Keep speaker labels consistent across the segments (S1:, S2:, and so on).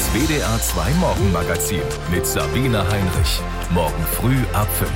S1: Das WDR 2 Morgenmagazin mit Sabine Heinrich. Morgen früh ab 5.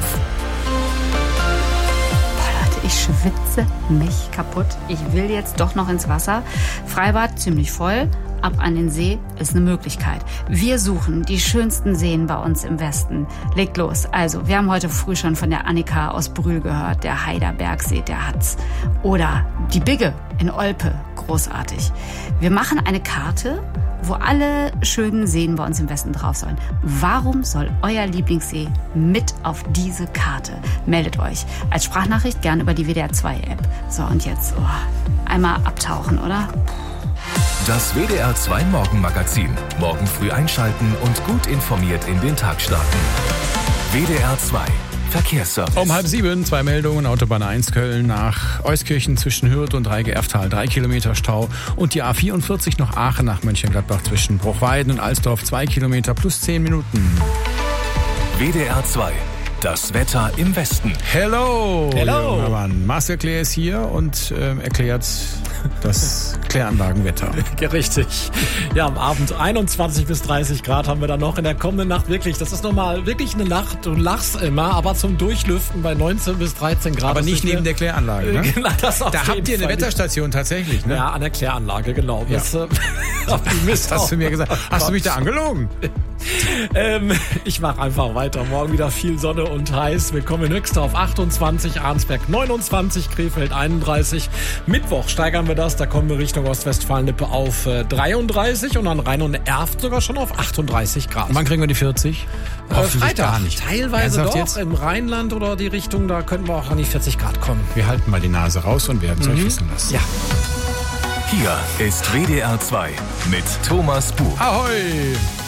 S2: Ich schwitze mich kaputt. Ich will jetzt doch noch ins Wasser. Freibad ziemlich voll. Ab an den See ist eine Möglichkeit. Wir suchen die schönsten Seen bei uns im Westen. Legt los. Also, wir haben heute früh schon von der Annika aus Brühl gehört. Der Heiderbergsee, der hat's. Oder die Bigge in Olpe. Großartig. Wir machen eine Karte, wo alle schönen Seen bei uns im Westen drauf sollen. Warum soll euer Lieblingssee mit auf diese Karte? Meldet euch als Sprachnachricht gern über die WDR 2 App. So, und jetzt einmal abtauchen, oder?
S1: Das WDR 2 Morgenmagazin. Morgen früh einschalten und gut informiert in den Tag starten. WDR 2 Verkehrsservice.
S3: Um 6:30, 2 Meldungen. Autobahn 1 Köln nach Euskirchen zwischen Hürth und Reige-Erftal 3 Kilometer Stau. Und die A44 noch Aachen nach Mönchengladbach zwischen Bruchweiden und Alsdorf 2 Kilometer plus 10 Minuten.
S1: WDR 2. Das Wetter im Westen.
S3: Hello, junger Mann. Marcel Claire ist hier und erklärt das Kläranlagenwetter.
S4: Ja, richtig. Ja, am Abend 21 bis 30 Grad haben wir dann noch. In der kommenden Nacht wirklich, das ist nochmal wirklich eine Nacht. Du lachst immer, aber zum Durchlüften bei 19 bis 13 Grad.
S3: Aber nicht neben der Kläranlage, ne?
S4: Genau, das auf
S3: da habt ihr eine Wetterstation tatsächlich, ne?
S4: Ja, an der Kläranlage, genau.
S3: Ja.
S4: Das
S3: hast du mir gesagt. Hast du mich da angelogen?
S4: Ich mache einfach weiter. Morgen wieder viel Sonne und heiß. Wir kommen in Höchste auf 28, Arnsberg 29, Krefeld 31. Mittwoch steigern wir das. Da kommen wir Richtung Ostwestfalen-Lippe auf 33 und an Rhein und Erft sogar schon auf 38 Grad.
S3: Und wann kriegen wir die 40?
S4: Freitag.
S3: Gar nicht.
S4: Teilweise
S3: Ernsthaft
S4: doch.
S3: jetzt?
S4: Im Rheinland oder die Richtung, da könnten wir auch an die 40 Grad kommen.
S3: Wir halten mal die Nase raus und werden es euch wissen lassen.
S4: Ja.
S1: Hier ist WDR 2 mit Thomas Buch.
S3: Ahoi!